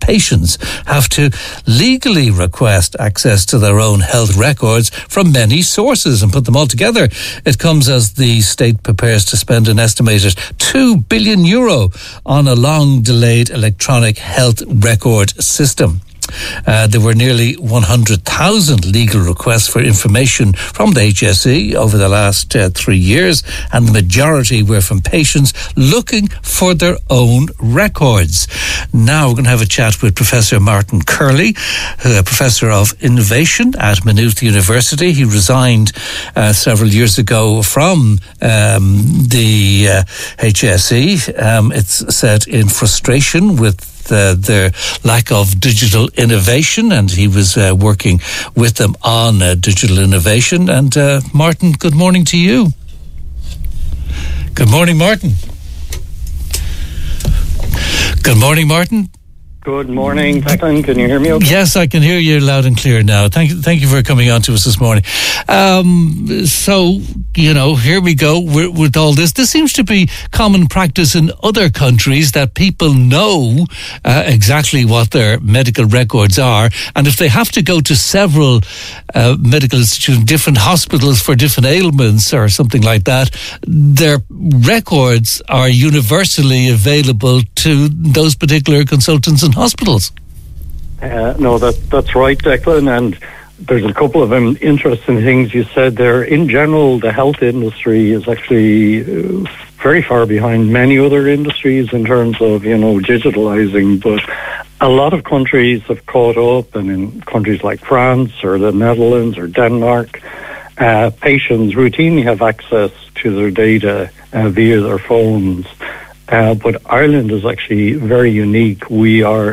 patients have to legally request access to their own health records from many sources and put them all together. It comes as the state prepares to spend an estimated €2 billion on a long-delayed electronic health record system. There were nearly 100,000 legal requests for information from the HSE over the last 3 years, and the majority were from patients looking for their own records. Now we're going to have a chat with Professor Martin Curley, a Professor of Innovation at Maynooth University. He resigned several years ago from the HSE. It's said in frustration with their lack of digital innovation, and he was working with them on digital innovation. And Martin, good morning to you. Good morning, Martin. Good morning, Martin. Good morning, Declan. Can you hear me okay? Yes, I can hear you loud and clear now. Thank you for coming on to us this morning. So, here we go with all this. This seems to be common practice in other countries, that people know exactly what their medical records are. And if they have to go to several medical institutions, different hospitals for different ailments or something like that, their records are universally available to those particular consultants and hospitals. No, that's right, Declan, and there's a couple of interesting things you said there. In general, the health industry is actually very far behind many other industries in terms of, digitalizing, but a lot of countries have caught up, and in countries like France or the Netherlands or Denmark, patients routinely have access to their data via their phones. But Ireland is actually very unique. We are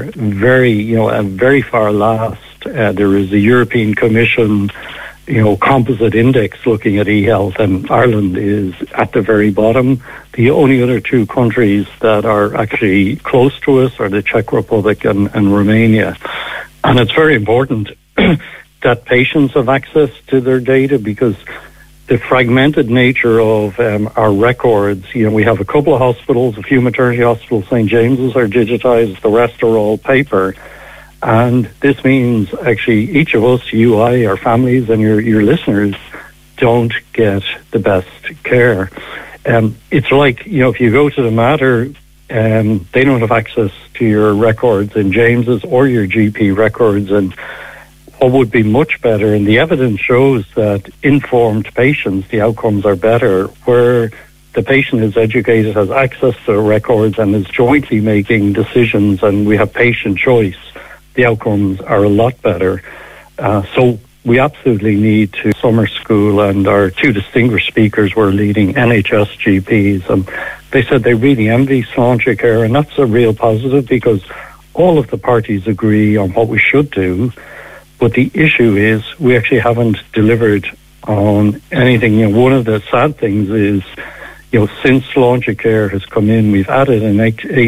very far last. There is the European Commission, composite index looking at e-health, and Ireland is at the very bottom. The only other two countries that are actually close to us are the Czech Republic and Romania. And it's very important that patients have access to their data, because the fragmented nature of our records, we have a couple of hospitals, a few maternity hospitals, St. James's are digitized, the rest are all paper. And this means actually each of us, you, I, our families and your listeners don't get the best care. It's like, if you go to the Mater, they don't have access to your records in James's or your GP records, and what would be much better, and the evidence shows that informed patients, the outcomes are better, where the patient is educated, has access to records and is jointly making decisions, and we have patient choice. The outcomes are a lot better. So we absolutely need to summer school, and our two distinguished speakers were leading NHS GPs, and they said they really envy Sláintecare, and that's a real positive, because all of the parties agree on what we should do. But the issue is we actually haven't delivered on anything. One of the sad things is, since Sláintecare has come in, we've added an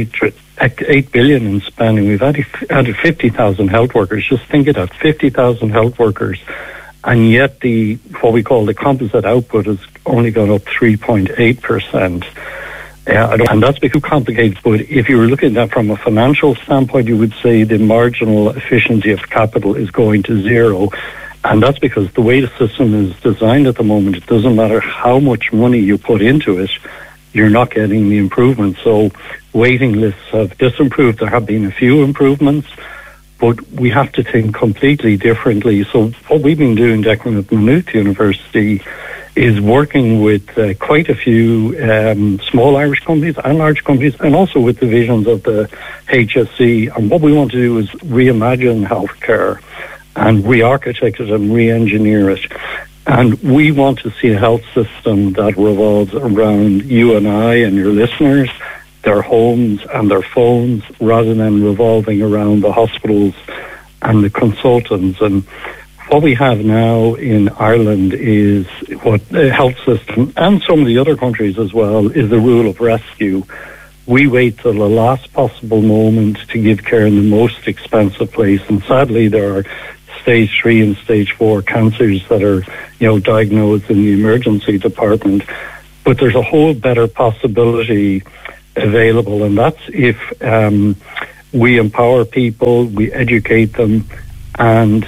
8 billion in spending. We've added 50,000 health workers. Just think of that, 50,000 health workers. And yet what we call the composite output has only gone up 3.8%. And that's become complicated, but if you were looking at that from a financial standpoint, you would say the marginal efficiency of capital is going to zero. And that's because the way the system is designed at the moment, it doesn't matter how much money you put into it, you're not getting the improvement. So waiting lists have disimproved. There have been a few improvements, but we have to think completely differently. So what we've been doing, Declan, at Maynooth University is working with quite a few small Irish companies and large companies, and also with divisions of the HSE. And what we want to do is reimagine healthcare and re-architect it and re-engineer it. And we want to see a health system that revolves around you and I and your listeners, their homes and their phones, rather than revolving around the hospitals and the consultants. And what we have now in Ireland is what the health system, and some of the other countries as well, is the rule of rescue. We wait till the last possible moment to give care in the most expensive place. And sadly, there are stage 3 and stage 4 cancers that are, diagnosed in the emergency department. But there's a whole better possibility available, and that's if we empower people, we educate them, and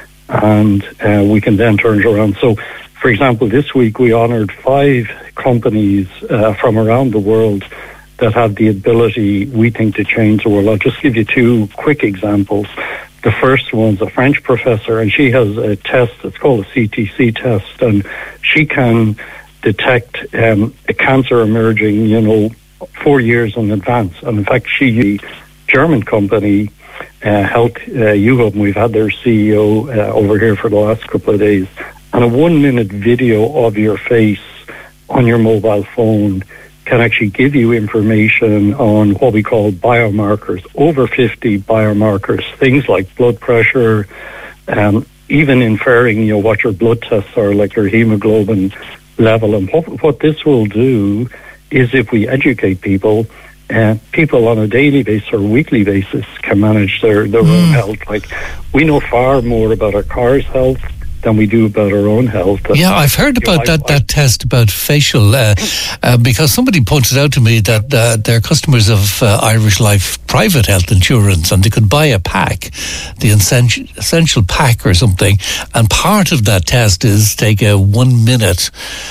we can then turn it around. So, for example, this week we honoured 5 companies from around the world that have the ability, we think, to change the world. I'll just give you 2 quick examples. The first one's a French professor, and she has a test, it's called a CTC test, and she can detect a cancer emerging, 4 years in advance. And in fact, she, German company, Health UHub, we've had their CEO over here for the last couple of days, and a 1-minute video of your face on your mobile phone can actually give you information on what we call biomarkers, over 50 biomarkers, things like blood pressure, even inferring, what your blood tests are, like your hemoglobin level. And what this will do is, if we educate people, people on a daily basis or weekly basis can manage their own health. Like, we know far more about our car's health than we do about our own health. Yeah, I've heard about that test about facial, because somebody pointed out to me that they're customers of Irish Life private health insurance, and they could buy a pack, the essential pack or something, and part of that test is take a 1-minute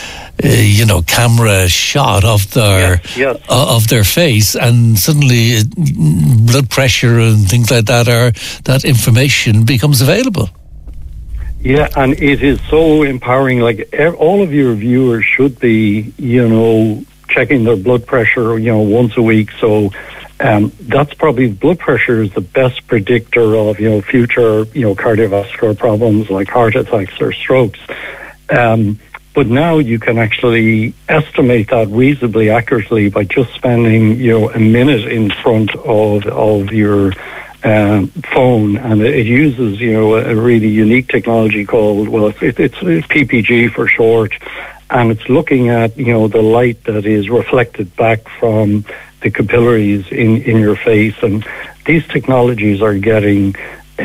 camera shot of their face, and suddenly blood pressure and things like that information becomes available. Yeah, and it is so empowering. Like, all of your viewers should be, checking their blood pressure, once a week. So that's probably, blood pressure is the best predictor of, future, cardiovascular problems like heart attacks or strokes. But now you can actually estimate that reasonably accurately by just spending, a minute in front of your phone, and it uses, a really unique technology called, it's PPG for short, and it's looking at, the light that is reflected back from the capillaries in your face. And these technologies are getting,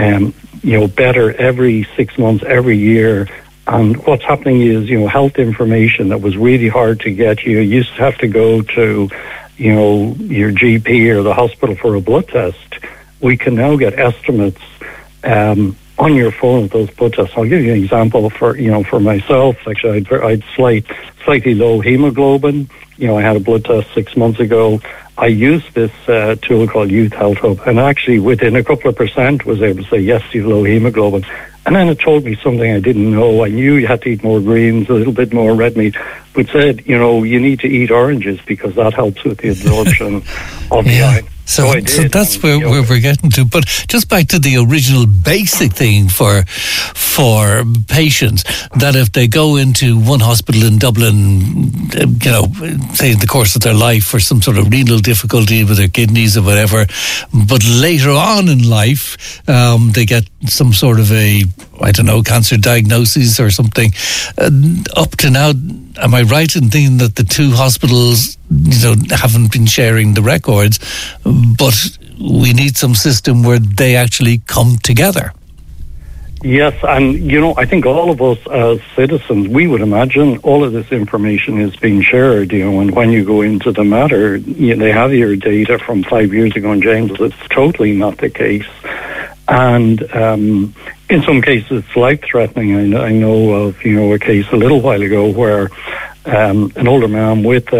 better every 6 months, every year. And what's happening is, health information that was really hard to get. You used to have to go to, your GP or the hospital for a blood test. We can now get estimates on your phone of those blood tests. I'll give you an example for myself. Actually, I'd slightly low hemoglobin. I had a blood test 6 months ago. I used this tool called Youth Health Hub, and actually within a couple of percent was able to say, yes, you've low hemoglobin. And then it told me something I didn't know. I knew you had to eat more greens, a little bit more red meat, but said, you need to eat oranges because that helps with the absorption of the iron. So that's where we're getting to. But just back to the original basic thing for patients, that if they go into one hospital in Dublin, say in the course of their life for some sort of renal difficulty with their kidneys or whatever, but later on in life they get some sort of cancer diagnosis or something. Up to now, am I right in thinking that the 2 hospitals, haven't been sharing the records, but we need some system where they actually come together? Yes, and I think all of us as citizens, we would imagine all of this information is being shared, and when you go into the matter, they have your data from 5 years ago in James. It's totally not the case. And in some cases, it's life-threatening. I know of, a case a little while ago where an older man with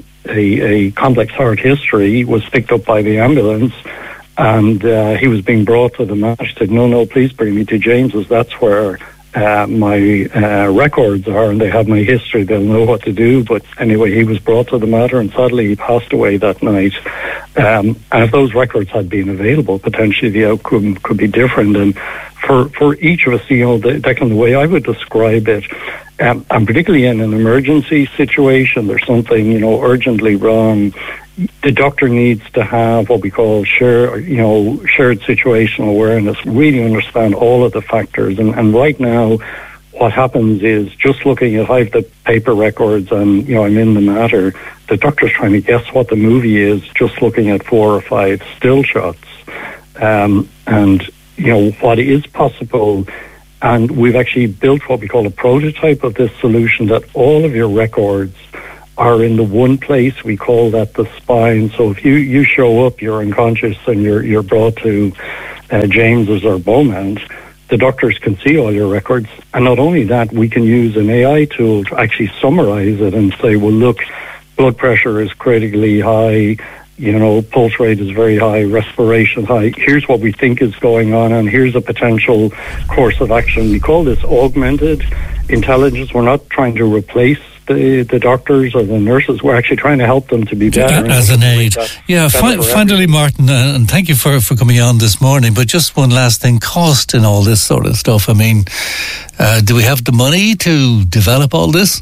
a complex heart history was picked up by the ambulance, and he was being brought to the mat. He said, no, please bring me to James's. That's where my records are, and they have my history. They'll know what to do. But anyway, he was brought to the matter, and sadly he passed away that night. And if those records had been available, potentially the outcome could be different. And for each of us, the way I would describe it, and particularly in an emergency situation, there's something, urgently wrong. The doctor needs to have what we call shared situational awareness, really understand all of the factors. And right now, what happens is, just looking at, I have the paper records and, I'm in the matter, the doctor's trying to guess what the movie is, just looking at 4 or 5 still shots. And, what is possible. And we've actually built what we call a prototype of this solution, that all of your records are in the one place. We call that the spine. So if you show up, you're unconscious, and you're brought to James's or Beaumont, the doctors can see all your records. And not only that, we can use an AI tool to actually summarize it and say, well, look, blood pressure is critically high, pulse rate is very high, respiration high. Here's what we think is going on, and here's a potential course of action. We call this augmented intelligence. We're not trying to replace the doctors or the nurses. We're actually trying to help them to be better. As an aid. Finally, Martin, and thank you for coming on this morning, but just one last thing, cost and all this sort of stuff. I mean, do we have the money to develop all this?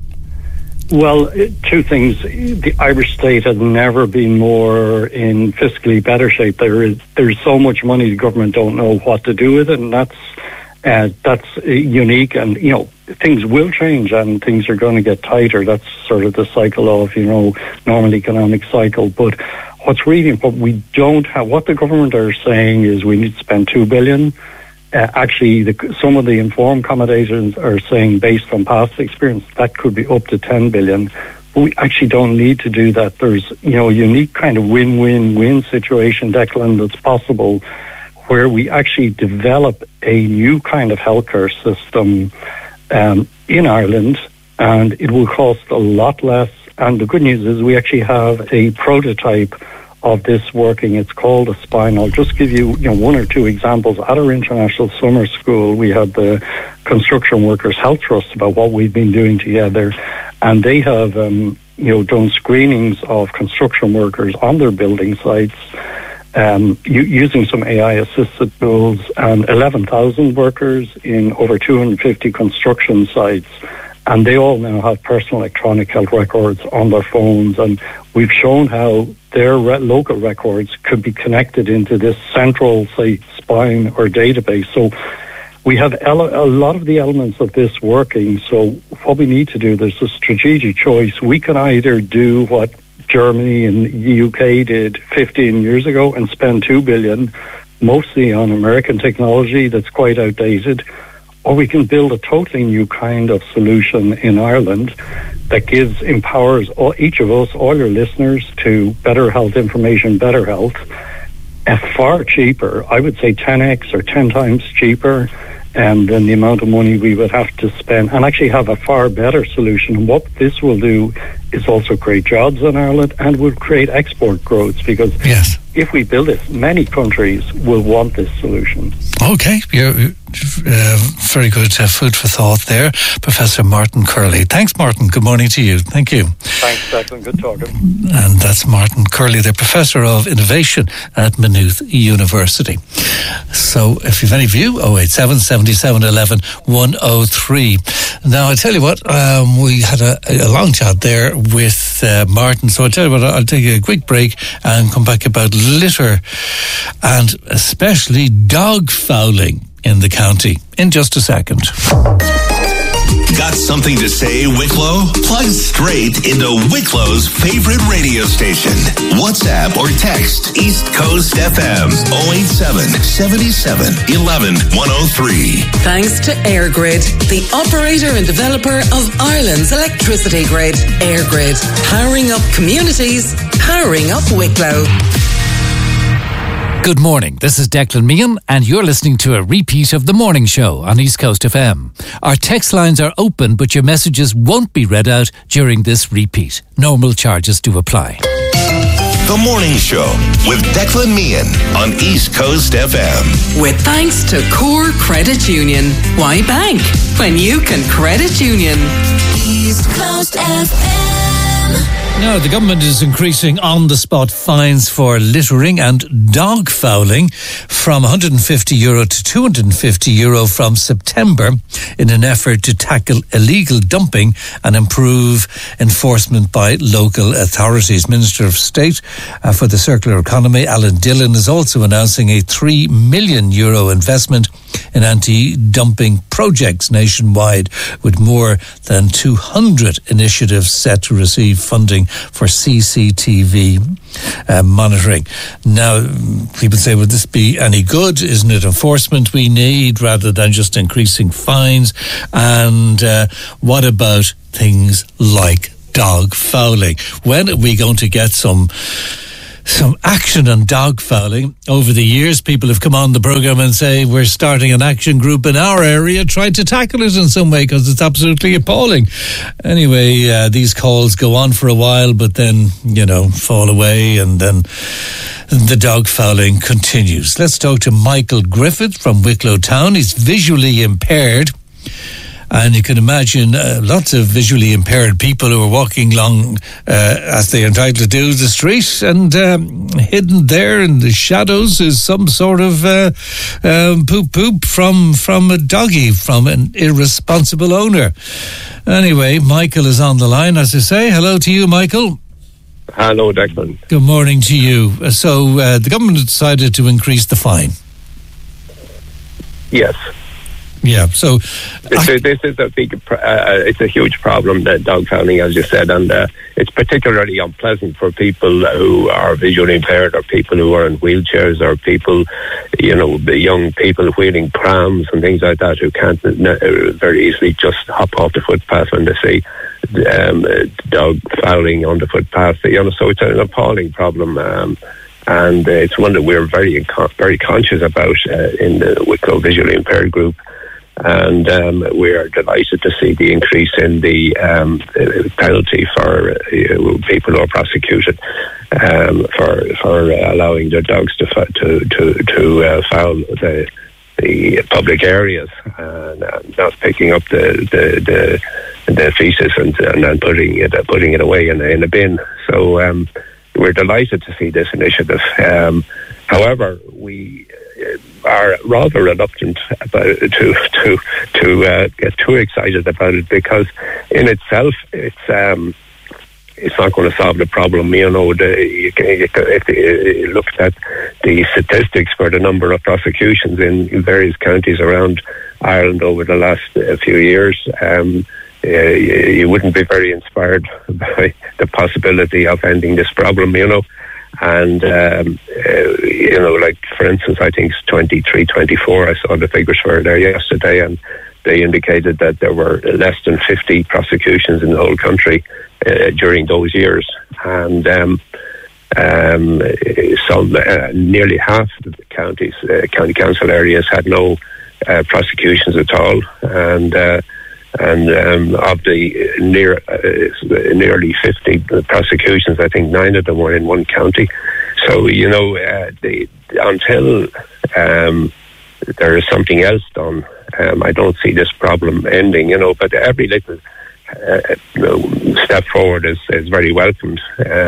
Well, two things. The Irish state has never been more in fiscally better shape. There's so much money, the government don't know what to do with it, and that's unique. And things will change, and things are going to get tighter. That's sort of the cycle of normal economic cycle. But what's really important, we don't have. What the government are saying is we need to spend $2 billion. Actually, some of the informed commentators are saying, based on past experience, that could be up to $10 billion. But we actually don't need to do that. There's, a unique kind of win-win-win situation, Declan, that's possible, where we actually develop a new kind of healthcare system in Ireland, and it will cost a lot less. And the good news is we actually have a prototype of this working. It's called a spine. I'll just give you, one or two examples. At our international summer school, we had the Construction Workers Health Trust about what we've been doing together, and they have, done screenings of construction workers on their building sites, using some AI-assisted tools, and 11,000 workers in over 250 construction sites. And they all now have personal electronic health records on their phones. And we've shown how their local records could be connected into this central, say, spine or database. So we have a lot of the elements of this working. So what we need to do, there's a strategic choice. We can either do what Germany and the UK did 15 years ago and spend $2 billion, mostly on American technology that's quite outdated, or we can build a totally new kind of solution in Ireland that empowers each of us, all your listeners, to better health information, better health, far cheaper. I would say 10x or 10 times cheaper than the amount of money we would have to spend, and actually have a far better solution. And what this will do is also create jobs in Ireland, and will create export growth, because if we build it, many countries will want this solution. Okay, you're very good food for thought there, Professor Martin Curley. Thanks, Martin. Good morning to you. Thank you. Thanks, Declan. Good talking. And that's Martin Curley, the Professor of Innovation at Maynooth University. So if you've any view, 087 77 11 103. Now, I tell you what, we had a long chat there with Martin. So I tell you what, I'll take a quick break and come back about litter and especially dog fouling in the county in just a second. Got something to say, Wicklow? Plug straight into Wicklow's favorite radio station. WhatsApp or text East Coast FM 087 77 11 103. Thanks to EirGrid, the operator and developer of Ireland's electricity grid. EirGrid, powering up communities, powering up Wicklow. Good morning, this is Declan Meehan and you're listening to a repeat of The Morning Show on East Coast FM. Our text lines are open, but your messages won't be read out during this repeat. Normal charges do apply. The Morning Show with Declan Meehan on East Coast FM. With thanks to Core Credit Union. Why bank when you can credit union? East Coast FM. Now, the government is increasing on-the-spot fines for littering and dog fouling from €150 to €250 from September in an effort to tackle illegal dumping and improve enforcement by local authorities. Minister of State for the Circular Economy, Alan Dillon, is also announcing a €3 million investment in anti-dumping projects nationwide, with more than 200 initiatives set to receive funding for CCTV monitoring. Now, people say, would this be any good? Isn't it enforcement we need rather than just increasing fines? And what about things like dog fouling. When are we going to get some action on dog fouling? Over the years, people have come on the programme and say we're starting an action group in our area, try to tackle it in some way because it's absolutely appalling. Anyway, these calls go on for a while, but then, fall away, and then the dog fouling continues. Let's talk to Michael Griffith from Wicklow Town. He's visually impaired. And you can imagine lots of visually impaired people who are walking along, as they are entitled to do, the street, and hidden there in the shadows is some sort of poop from a doggy, from an irresponsible owner. Anyway, Michael is on the line, as I say. Hello to you, Michael. Hello, Declan. Good morning to you. So the government decided to increase the fine. Yes. Yeah, so this is a big, it's a huge problem, that dog fouling, as you said, and it's particularly unpleasant for people who are visually impaired, or people who are in wheelchairs, or people, the young people wheeling prams and things like that, who can't very easily just hop off the footpath when they see dog fouling on the footpath. So it's an appalling problem. And it's one that we're very conscious about in the Wicklow Visually Impaired Group. And we are delighted to see the increase in the penalty for people who are prosecuted for allowing their dogs to foul the public areas, and not picking up the feces and then putting it away in a bin. So we're delighted to see this initiative. However, we are rather reluctant to get too excited about it, because in itself it's not going to solve the problem. If you look at the statistics for the number of prosecutions in various counties around Ireland over the last few years, you wouldn't be very inspired by the possibility of ending this problem, And, like, for instance, I think it's 23, 24, I saw the figures for there yesterday, and they indicated that there were less than 50 prosecutions in the whole country during those years. And nearly half of the county council areas had no prosecutions at all. And of the nearly 50 prosecutions, I think 9 of them were in one county. So, until there is something else done, I don't see this problem ending, but every little step forward is very welcomed.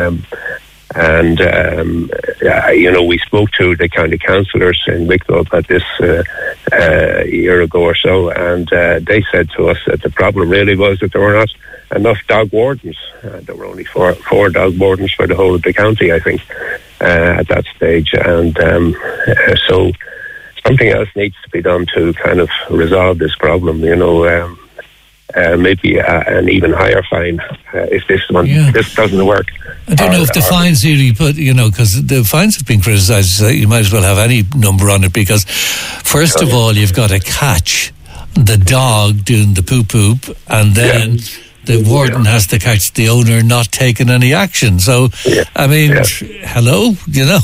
We spoke to the county councillors in Wicklow about this a year ago or so, and they said to us that the problem really was that there were not enough dog wardens. There were only four dog wardens for the whole of the county, I think, at that stage. And so something else needs to be done to kind of resolve this problem, maybe an even higher fine if this doesn't work. I don't know if the fines really because the fines have been criticised. You might as well have any number on it, because first of all, you've got to catch the dog doing the poop, and then the warden has to catch the owner not taking any action. So, I mean, hello,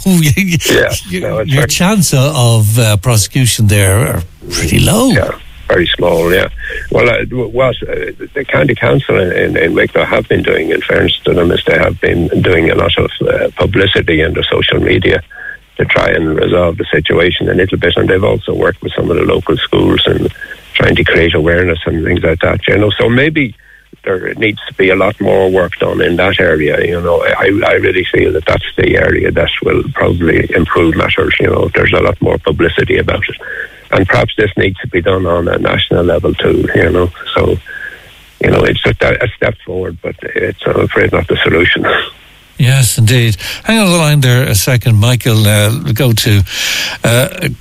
your chance of prosecution there are pretty low. Yeah. Very small, yeah. Well, what the county council in Wicklow have been doing, in fairness to them, is they have been doing a lot of publicity in the social media to try and resolve the situation a little bit, and they've also worked with some of the local schools and trying to create awareness and things like that. So maybe there needs to be a lot more work done in that area. I really feel that that's the area that will probably improve matters. There's a lot more publicity about it. And perhaps this needs to be done on a national level too, So, it's just a step forward, but it's, I'm afraid, not the solution. Yes, indeed. Hang on the line there a second, Michael. We'll go to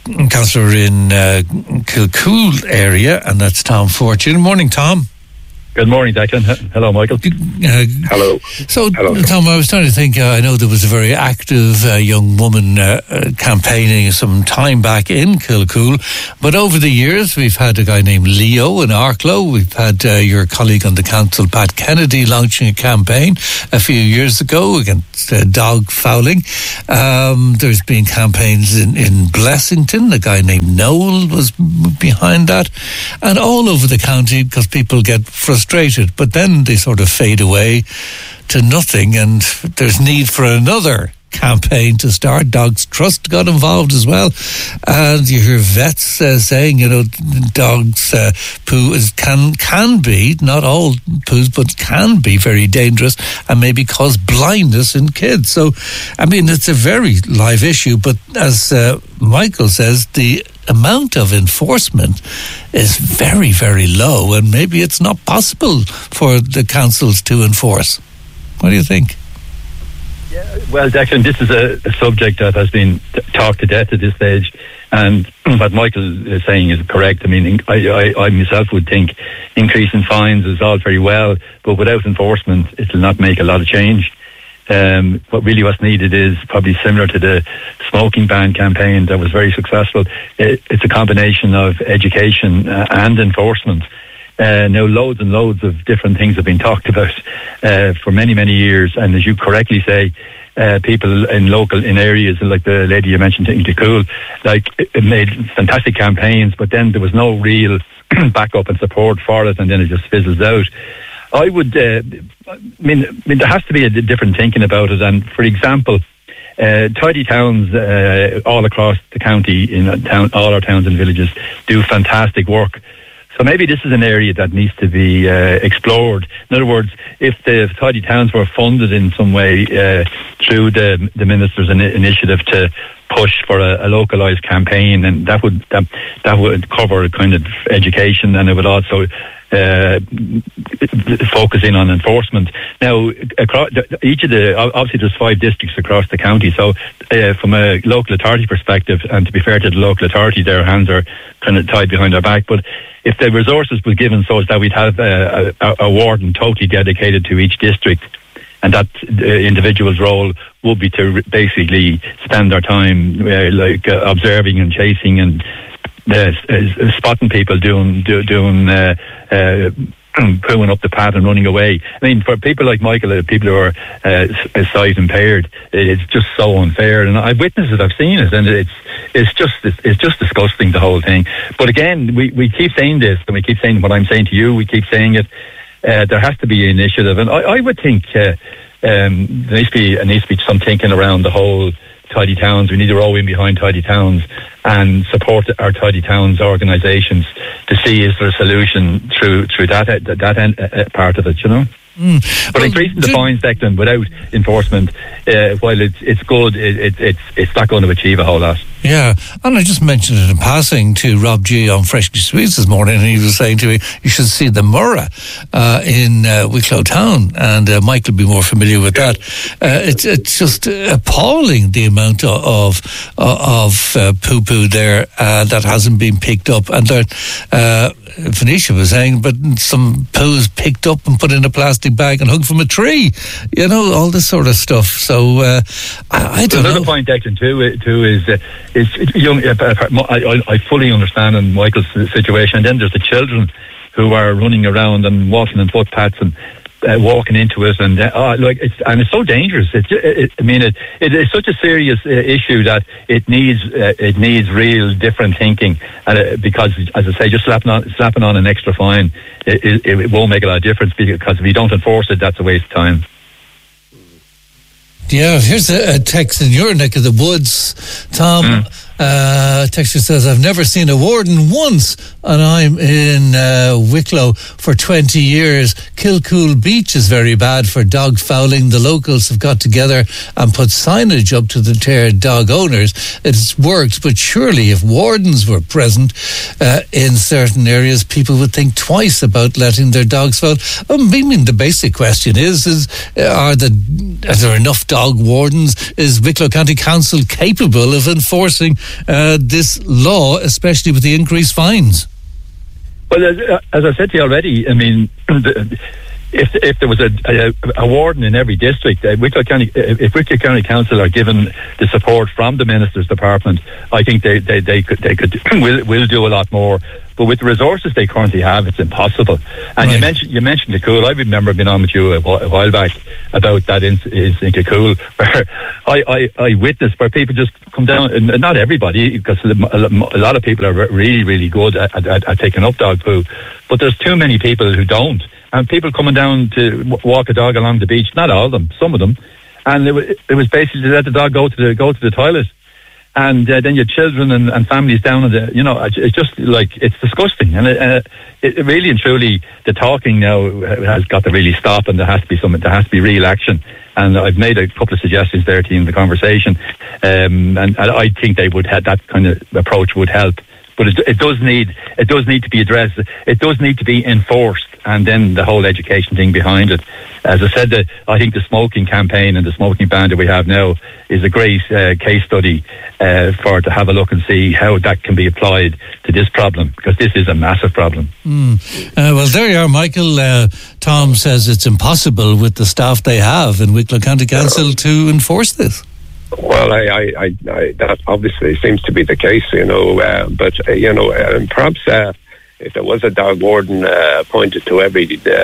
councillor in Kilcool area, and that's Tom Fortune. Morning, Tom. Good morning, Declan. Hello, Michael. Hello. So, Hello. Tom, I was trying to think, I know there was a very active young woman campaigning some time back in Kilcool, but over the years we've had a guy named Leo in Arklow. We've had your colleague on the council, Pat Kennedy, launching a campaign a few years ago against dog fouling. There's been campaigns in Blessington. A guy named Noel was behind that. And all over the county, because people get frustrated, but then they sort of fade away to nothing, and there's need for another campaign to start. Dogs Trust got involved as well, and you hear vets saying, dogs poo can be, not all poos, but can be very dangerous and maybe cause blindness in kids. So, I mean, it's a very live issue, but as Michael says, the amount of enforcement is very, very low, and maybe it's not possible for the councils to enforce. What do you think? Yeah, well, Declan, this is a subject that has been talked to death at this stage, and what Michael is saying is correct. I mean, I myself would think increasing fines is all very well, but without enforcement, it will not make a lot of change. What's needed is probably similar to the smoking ban campaign that was very successful. It's a combination of education and enforcement. Now, loads and loads of different things have been talked about for many, many years, and as you correctly say, people in areas like the lady you mentioned in Kilcool, it made fantastic campaigns, but then there was no real backup and support for it, and then it just fizzles out. I would, there has to be a different thinking about it. And for example, tidy towns all across the county, all our towns and villages do fantastic work. So maybe this is an area that needs to be explored. In other words, if the tidy towns were funded in some way through the minister's initiative to push for a localised campaign, and that would cover kind of education, and it would also focusing on enforcement. Now, across obviously there's 5 districts across the county, so from a local authority perspective, and to be fair to the local authority, their hands are kind of tied behind their back, but if the resources were given so as that we'd have a warden totally dedicated to each district, and that individual's role would be to basically spend their time observing and chasing and spotting people doing pulling up the path and running away. I mean, for people like Michael, people who are sight impaired, it's just so unfair. And I've witnessed it, I've seen it, and it's just disgusting, the whole thing. But again, we keep saying this, and we keep saying what I'm saying to you. We keep saying it. There has to be an initiative, and I would think there needs to be some thinking around the whole tidy towns. We need to row in behind tidy towns and support our tidy towns organisations to see is there a solution through that part of it, But increasing the fines, Declan, without enforcement, while it's good, it's not going to achieve a whole lot. Yeah, and I just mentioned it in passing to Rob G on Freshly Sweets this morning, and he was saying to me, you should see the Murrah in Wicklow Town, and Mike will be more familiar with that. It's just appalling, the amount of poo-poo there that hasn't been picked up, and Venetia was saying, but some poo's picked up and put in a plastic bag and hung from a tree, all this sort of stuff. So I don't know. Another point, Declan, too is young. I fully understand in Michael's situation. And then there's the children who are running around and walking on footpaths and walking into it, and it's so dangerous. It is such a serious issue that it needs real different thinking. Because, as I say, just slapping on an extra fine, it won't make a lot of difference, because if you don't enforce it, that's a waste of time. Yeah, here's a text in your neck of the woods, Tom. Texture says, I've never seen a warden once, and I'm in Wicklow for 20 years. Kilcool Beach is very bad for dog fouling. The locals have got together and put signage up to deter dog owners. It's worked, but surely if wardens were present in certain areas, people would think twice about letting their dogs foul. The basic question is are there enough dog wardens? Is Wicklow County Council capable of enforcing this law, especially with the increased fines? Well, as I said to you already, I mean, if there was a warden in every district, if Wicklow County Council are given the support from the Minister's Department, I think they will do a lot more. But with the resources they currently have, it's impossible. And right. you mentioned Kakul. I remember being on with you a while back about that in Kakul, where I witnessed where people just come down, and not everybody, because a lot of people are really, really good at taking up dog poo, but there's too many people who don't. And people coming down to walk a dog along the beach, not all of them, some of them, and it was basically to let the dog go to the toilet. And then your children and families down in it's just like, it's disgusting. And it really and truly, the talking now has got to really stop, and there has to be real action. And I've made a couple of suggestions there to you in the conversation. And I think they would have that kind of approach would help. But it does need to be addressed. It does need to be enforced, and then the whole education thing behind it. As I said, I think the smoking campaign and the smoking ban that we have now is a great case study for to have a look and see how that can be applied to this problem, because this is a massive problem. Well, there you are, Michael. Tom says it's impossible with the staff they have in Wicklow County Council to enforce this. Well, I that obviously seems to be the case, but perhaps if there was a dog warden appointed to every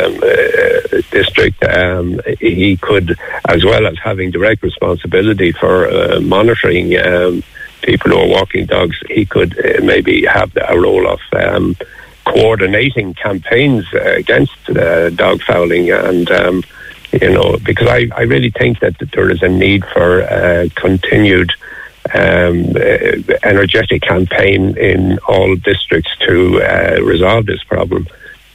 district, he could, as well as having direct responsibility for monitoring people who are walking dogs, he could maybe have a role of coordinating campaigns against dog fouling and. Because I really think that there is a need for continued energetic campaign in all districts to resolve this problem.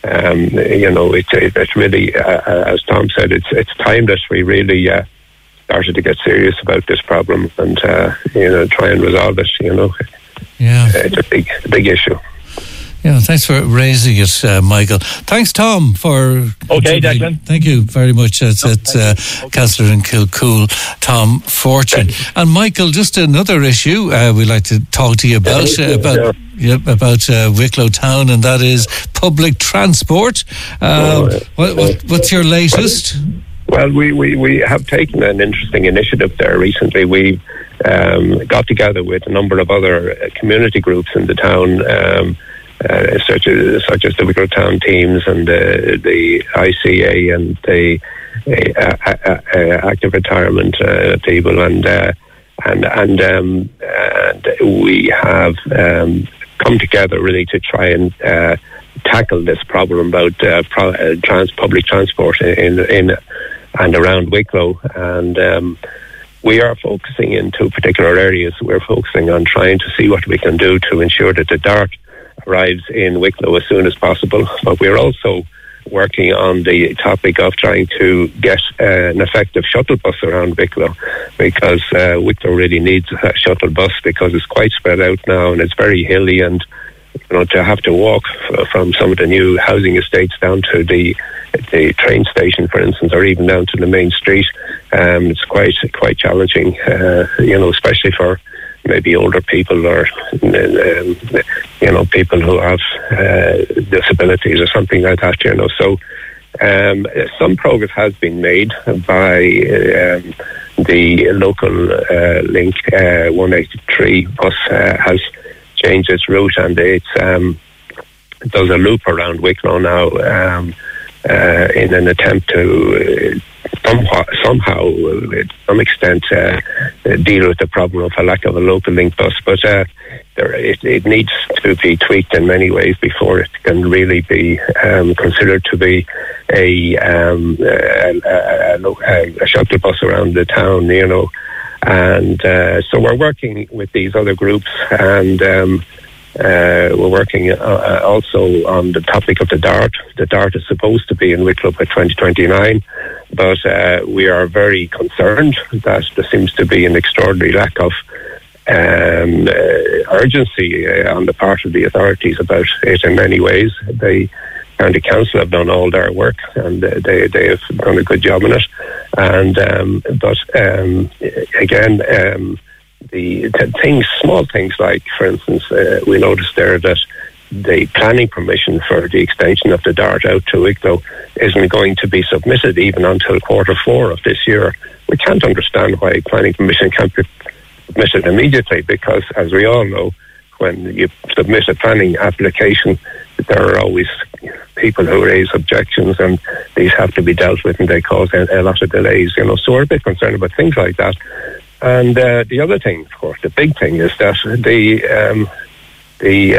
It's really, as Tom said, it's time that we really started to get serious about this problem and try and resolve it. Yeah, it's a big issue. Yeah, thanks for raising it, Michael. Thanks, Tom, for... Okay, Declan. Thank you very much. It's Councillor in Kilcool, Tom Fortune. And Michael, just another issue we'd like to talk to you about Wicklow Town, and that is public transport. What's your latest? Well, we have taken an interesting initiative there recently. We got together with a number of other community groups in the town, such as the Wicklow Town teams and the ICA and the active retirement people, and we have come together really to try and tackle this problem about public transport in and around Wicklow, and we are focusing in two particular areas. We're focusing on trying to see what we can do to ensure that the DART arrives in Wicklow as soon as possible, but we're also working on the topic of trying to get an effective shuttle bus around Wicklow, because Wicklow really needs a shuttle bus because it's quite spread out now and it's very hilly, and to have to walk from some of the new housing estates down to the train station, for instance, or even down to the main street, it's quite challenging, especially for maybe older people or people who have disabilities or something like that. So some progress has been made by the local link 183 bus has changed its route, and it does a loop around Wicklow now in an attempt to somehow, to some extent, deal with the problem of a lack of a local link bus. But it needs to be tweaked in many ways before it can really be considered to be a shuttle bus around the town, And so we're working with these other groups, and we're working also on the topic of the DART. The DART is supposed to be in Wicklow by 2029, but we are very concerned that there seems to be an extraordinary lack of urgency on the part of the authorities about it in many ways. The County Council have done all their work, and they have done a good job on it. And again, the small things like, for instance, we noticed there that the planning permission for the extension of the Dart out to Wicklow isn't going to be submitted even until Q4 of this year. We can't understand why planning permission can't be submitted immediately, because, as we all know, when you submit a planning application, there are always people who raise objections, and these have to be dealt with, and they cause a lot of delays. So we're a bit concerned about things like that. And the other thing, of course, the big thing is that the